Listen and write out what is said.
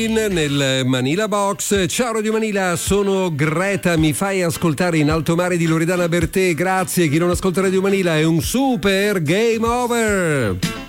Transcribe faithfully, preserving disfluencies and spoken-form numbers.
nel Manila Box. Ciao Radio Manila, sono Greta, mi fai ascoltare In alto mare di Loredana Bertè, grazie. Chi non ascolta Radio Manila è un super game over.